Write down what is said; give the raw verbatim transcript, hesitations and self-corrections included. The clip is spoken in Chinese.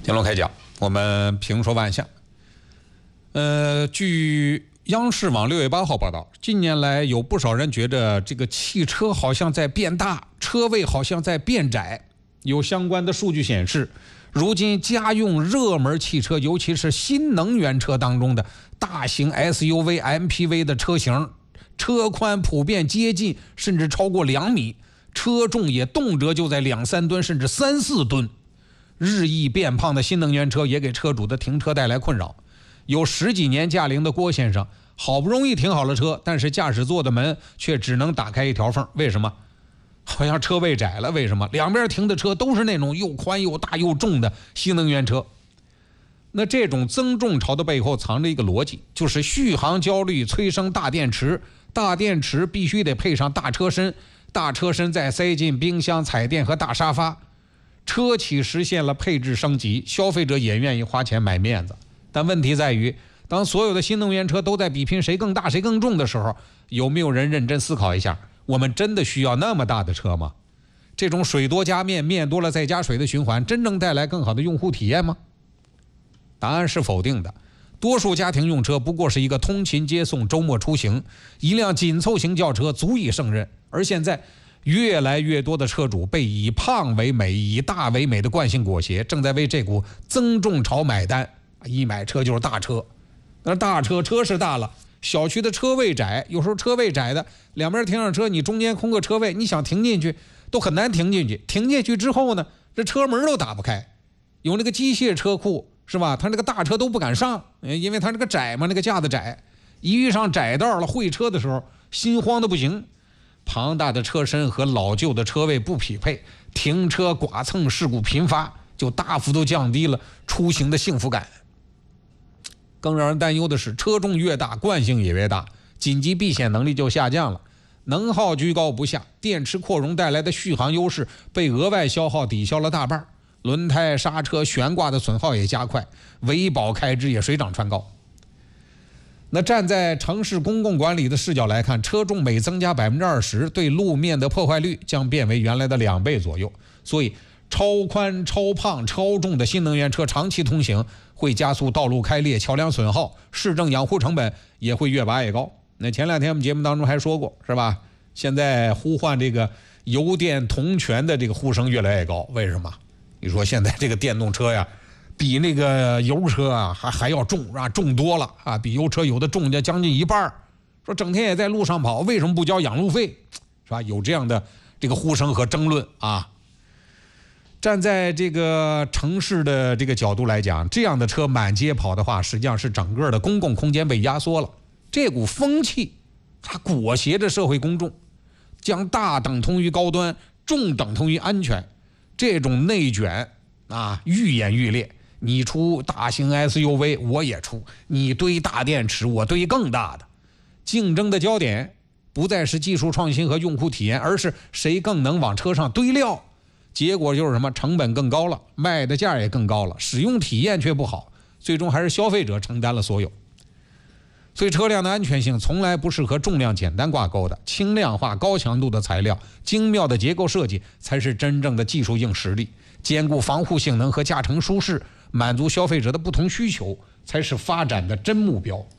金龙开讲，我们评说万象。呃，据央视网六月八号报道，近年来有不少人觉得这个汽车好像在变大，车位好像在变窄。有相关的数据显示，如今家用热门汽车，尤其是新能源车当中的大型 S U V、M P V 的车型，车宽普遍接近甚至超过两米，车重也动辄就在两三吨甚至三四吨。日益变胖的新能源车也给车主的停车带来困扰。有十几年驾龄的郭先生，好不容易停好了车，但是驾驶座的门却只能打开一条缝。为什么？好像车位窄了。为什么？两边停的车都是那种又宽又大又重的新能源车。那这种增重潮的背后藏着一个逻辑，就是续航焦虑催生大电池，大电池必须得配上大车身，大车身再塞进冰箱、彩电和大沙发。车企实现了配置升级，消费者也愿意花钱买面子。但问题在于，当所有的新能源车都在比拼谁更大谁更重的时候，有没有人认真思考一下，我们真的需要那么大的车吗？这种水多加面，面多了再加水的循环，真正带来更好的用户体验吗？答案是否定的。多数家庭用车不过是一个通勤接送、周末出行，一辆紧凑型轿车足以胜任。而现在越来越多的车主被以胖为美、以大为美的惯性裹挟，正在为这股增重潮买单。一买车就是大车，那大车车是大了，小区的车位窄，有时候车位窄的两边停上车，你中间空个车位，你想停进去都很难停进去。停进去之后呢，这车门都打不开。有那个机械车库是吧？他那个大车都不敢上，因为他那个窄嘛，那个架子窄，一遇上窄道了，会车的时候心慌的不行。庞大的车身和老旧的车位不匹配，停车剐蹭事故频发，就大幅度降低了出行的幸福感。更让人担忧的是，车重越大，惯性也越大，紧急避险能力就下降了，能耗居高不下，电池扩容带来的续航优势被额外消耗抵消了大半，轮胎、刹车、悬挂的损耗也加快，维保开支也水涨船高。那站在城市公共管理的视角来看，车重每增加 百分之二十， 对路面的破坏率将变为原来的两倍左右。所以超宽、超胖、超重的新能源车长期通行会加速道路开裂、桥梁损耗，市政养护成本也会越拔越高。那前两天我们节目当中还说过，是吧？现在呼唤这个油电同权的这个呼声越来越高。为什么？你说现在这个电动车呀，比那个油车啊还还要重啊，重多了啊，比油车有的重将将近一半。说整天也在路上跑，为什么不交养路费？是吧？有这样的这个呼声和争论啊。站在这个城市的这个角度来讲，这样的车满街跑的话，实际上是整个的公共空间被压缩了。这股风气它裹挟着社会公众，将大等同于高端，重等同于安全，这种内卷啊愈演愈烈。你出大型 S U V 我也出，你堆大电池我堆更大的。竞争的焦点不再是技术创新和用户体验，而是谁更能往车上堆料。结果就是什么？成本更高了，卖的价也更高了，使用体验却不好，最终还是消费者承担了所有。所以车辆的安全性从来不是和重量简单挂钩的，轻量化、高强度的材料、精妙的结构设计才是真正的技术硬实力，兼顾防护性能和驾乘舒适，满足消费者的不同需求，才是发展的真目标。